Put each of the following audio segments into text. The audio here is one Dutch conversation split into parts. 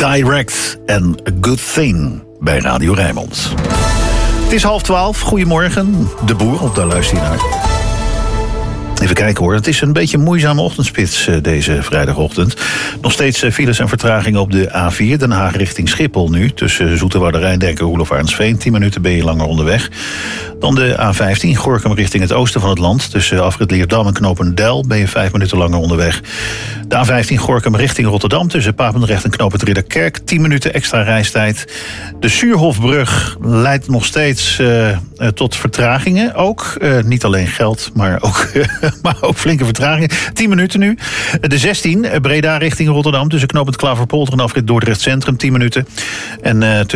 Direct en A Good Thing bij Radio Rijnmond. Het is 11:30. Goedemorgen. De Boer, op daar luister je naar. Even kijken hoor, het is een beetje een moeizame ochtendspits deze vrijdagochtend. Nog steeds files en vertragingen op de A4, Den Haag richting Schiphol nu. Tussen Zoeterwoude, Rijndijk, Roelof Arendsveen. 10 minuten ben je langer onderweg. Dan de A15, Gorinchem richting het oosten van het land. Tussen Afrit Leerdam en Knopendijl ben je 5 minuten langer onderweg. De A15, Gorinchem richting Rotterdam. Tussen Papendrecht en Knopend Ridderkerk. 10 minuten extra reistijd. De Suurhofbrug leidt nog steeds tot vertragingen. Ook niet alleen geld, maar ook flinke vertragingen. 10 minuten nu. De 16, Breda richting Rotterdam. Tussen Knopend Klaverpolder en Afrit Dordrecht Centrum. 10 minuten. En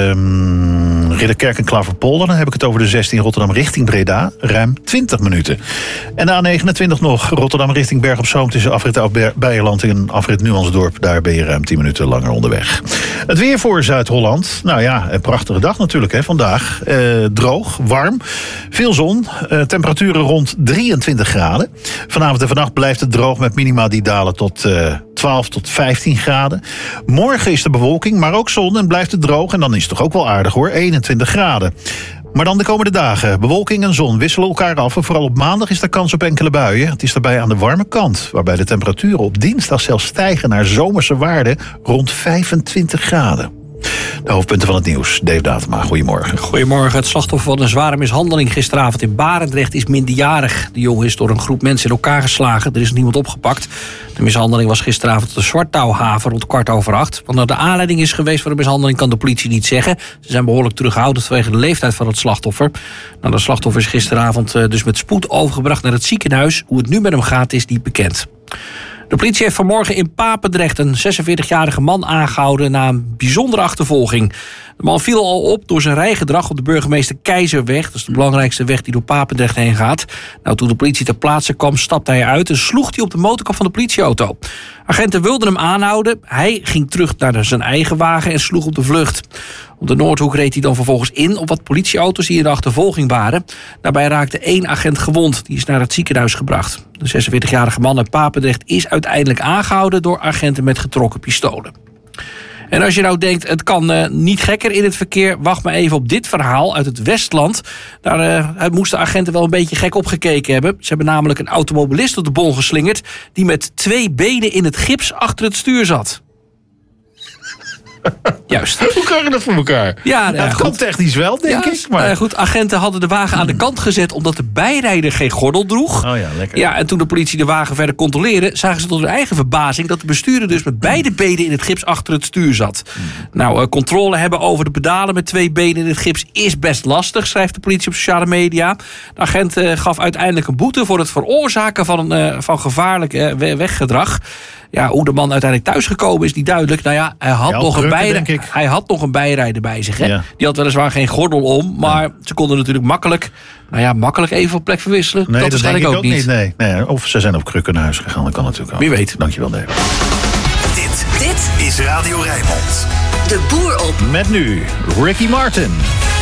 tussen Ridderkerk en Klaverpolder, dan heb ik het over de 16 Rotterdam richting Breda. Ruim 20 minuten. En de A29 nog. Rotterdam richting Berg op Zoom. Tussen Afrit Oud-Beijerland en Afrit Nuansdorp. Daar ben je ruim 10 minuten langer onderweg. Het weer voor Zuid-Holland. Nou ja, een prachtige dag natuurlijk hè, vandaag. Droog, warm, veel zon. Temperaturen rond 23 graden. Vanavond en vannacht blijft het droog met minima die dalen tot 12 tot 15 graden. Morgen is de bewolking, maar ook zon en blijft het droog. En dan is het toch ook wel aardig hoor, 21 graden. Maar dan de komende dagen. Bewolking en zon wisselen elkaar af. En vooral op maandag is er kans op enkele buien. Het is daarbij aan de warme kant. Waarbij de temperaturen op dinsdag zelfs stijgen naar zomerse waarden rond 25 graden. De hoofdpunten van het nieuws. Dave Datema, goedemorgen. Goedemorgen. Het slachtoffer van een zware mishandeling gisteravond in Barendrecht is minderjarig. De jongen is door een groep mensen in elkaar geslagen. Er is niemand opgepakt. De mishandeling was gisteravond op de Zwartouwhaven rond 7:15. Wat nou de aanleiding is geweest voor de mishandeling kan de politie niet zeggen. Ze zijn behoorlijk terughoudend vanwege de leeftijd van het slachtoffer. Nou, de slachtoffer is gisteravond dus met spoed overgebracht naar het ziekenhuis. Hoe het nu met hem gaat is niet bekend. De politie heeft vanmorgen in Papendrecht een 46-jarige man aangehouden na een bijzondere achtervolging. De man viel al op door zijn rijgedrag op de Burgemeester Keizerweg. Dat is de belangrijkste weg die door Papendrecht heen gaat. Nou, toen de politie ter plaatse kwam, stapte hij uit en sloeg hij op de motorkap van de politieauto. Agenten wilden hem aanhouden. Hij ging terug naar zijn eigen wagen en sloeg op de vlucht. Op de Noordhoek reed hij dan vervolgens in op wat politieauto's die in de achtervolging waren. Daarbij raakte 1 agent gewond. Die is naar het ziekenhuis gebracht. De 46-jarige man uit Papendrecht is uiteindelijk aangehouden door agenten met getrokken pistolen. En als je nou denkt, het kan niet gekker in het verkeer, wacht maar even op dit verhaal uit het Westland. Daar moesten agenten wel een beetje gek opgekeken hebben. Ze hebben namelijk een automobilist op de bol geslingerd die met 2 benen in het gips achter het stuur zat. Juist. Hoe krijg je dat voor elkaar? Ja, het komt technisch wel, denk ik. Maar goed, agenten hadden de wagen aan de kant gezet omdat de bijrijder geen gordel droeg. Oh ja, lekker. Ja, en toen de politie de wagen verder controleerde, zagen ze tot hun eigen verbazing dat de bestuurder dus met beide benen in het gips achter het stuur zat. Nou, controle hebben over de pedalen met 2 benen in het gips is best lastig, schrijft de politie op sociale media. De agent gaf uiteindelijk een boete voor het veroorzaken van gevaarlijk weggedrag. Ja, hoe de man uiteindelijk thuisgekomen is niet duidelijk. Nou ja, hij had nog een bijrijder bij zich. Hè? Ja. Die had weliswaar geen gordel om, maar ze konden natuurlijk makkelijk even op plek verwisselen. Nee, dat waarschijnlijk ook niet. Nee. Of ze zijn op krukken naar huis gegaan, dat kan natuurlijk ook. Wie weet. Dankjewel, Dave. Dit is Radio Rijnmond. De Boer op. Met nu Ricky Martin.